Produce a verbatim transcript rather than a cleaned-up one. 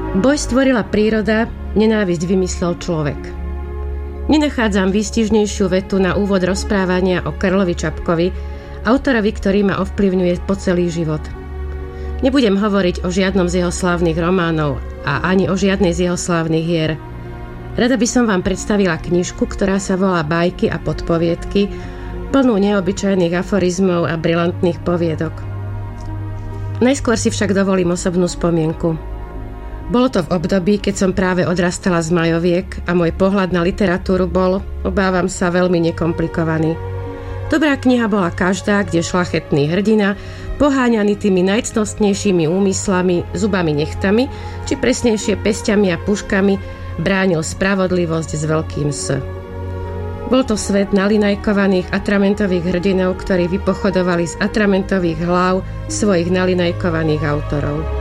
Boj stvorila príroda, nenávisť vymyslel človek. Nenachádzam výstižnejšiu vetu na úvod rozprávania o Karlovi Čapkovi, autorovi, ktorý ma ovplyvňuje po celý život. Nebudem hovoriť o žiadnom z jeho slávnych románov a ani o žiadnej z jeho slávnych hier. Rada by som vám predstavila knižku, ktorá sa volá Bajky a podpoviedky, plnú neobyčajných aforizmov a brilantných poviedok. Najskôr si však dovolím osobnú spomienku. Bolo to v období, keď som práve odrastala z Majoviek a môj pohľad na literatúru bol, obávam sa, veľmi nekomplikovaný. Dobrá kniha bola každá, kde šľachetný hrdina, poháňaný tými najcnostnejšími úmyslami, zubami, nechtami, či presnejšie pesťami a puškami, bránil spravodlivosť s veľkým S. Bol to svet nalinajkovaných atramentových hrdinov, ktorí vypochodovali z atramentových hlav svojich nalinajkovaných autorov.